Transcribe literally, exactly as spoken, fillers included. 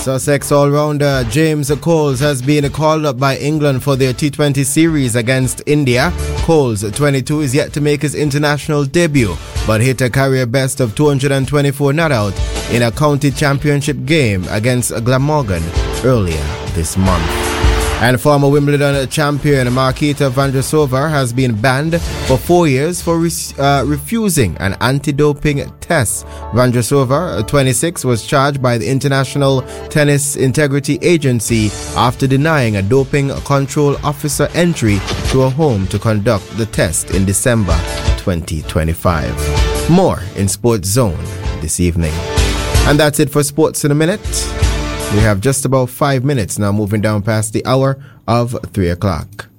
Sussex all-rounder James Coles has been called up by England for their T twenty series against India. Coles, twenty-two, is yet to make his international debut, but hit a career best of two hundred twenty-four not out in a county championship game against Glamorgan earlier this month. And former Wimbledon champion Marketa Vondrousova has been banned for four years for re- uh, refusing an anti-doping test. Vondrousova, twenty-six, was charged by the International Tennis Integrity Agency after denying a doping control officer entry to a home to conduct the test in December twenty twenty-five. More in Sports Zone this evening. And that's it for Sports in a Minute. We have just about five minutes now, moving down past the hour of three o'clock.